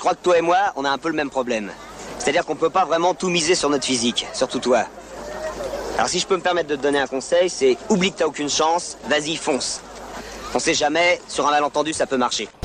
crois que toi et moi, on a un peu le même problème. C'est-à-dire qu'on peut pas vraiment tout miser sur notre physique, surtout toi. Alors si je peux me permettre de te donner un conseil, c'est oublie que t'as aucune chance, vas-y, fonce. On sait jamais, sur un malentendu, ça peut marcher.